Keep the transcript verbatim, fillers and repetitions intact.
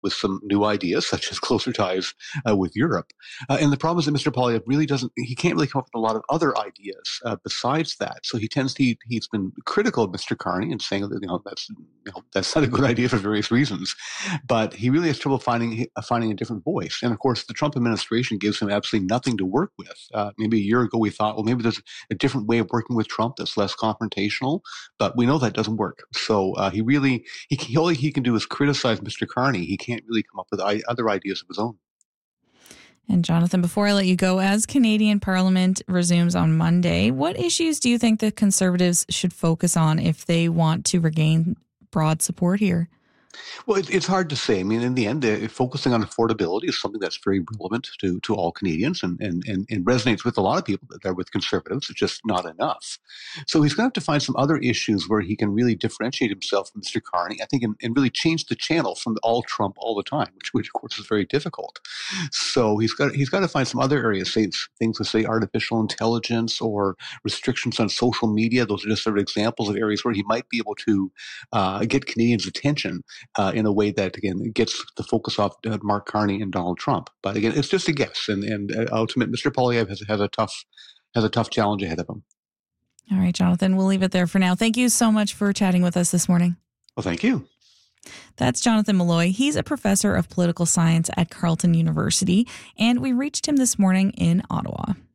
with some new ideas, such as closer ties uh, with Europe. Uh, and the problem is that Mister Poilievre really doesn't, he can't really come up with a lot of other ideas uh, besides that. So he tends to, he, he's been critical of Mister Carney and saying that, you know, that's, you know, that's not a good idea for various reasons. But he really has trouble finding, finding a different voice. And of course, the Trump administration gives him absolutely nothing to work with. Uh, maybe a year ago, we thought, well, maybe there's a different way of working with Trump that's less confrontational, but we know that doesn't work. So uh, he really, he can, all he can do is criticize Mister Carney. He can't really come up with I- other ideas of his own. And Jonathan, before I let you go, as Canadian Parliament resumes on Monday, what issues do you think the Conservatives should focus on if they want to regain broad support here? Well, it, it's hard to say. I mean, in the end, uh, focusing on affordability is something that's very relevant to, to all Canadians and, and, and, and resonates with a lot of people that are with Conservatives. It's just not enough. So he's going to have to find some other issues where he can really differentiate himself from Mister Carney, I think, and, and really change the channel from the all Trump all the time, which, which of course is very difficult. So he's got he's got to find some other areas, say things like say artificial intelligence or restrictions on social media. Those are just sort of examples of areas where he might be able to uh, get Canadians' attention Uh, in a way that, again, gets the focus off uh, Mark Carney and Donald Trump. But again, it's just a guess. And, and uh, ultimately, Mister Poilievre has, has a tough has a tough challenge ahead of him. All right, Jonathan, we'll leave it there for now. Thank you so much for chatting with us this morning. Well, thank you. That's Jonathan Malloy. He's a professor of political science at Carleton University, and we reached him this morning in Ottawa.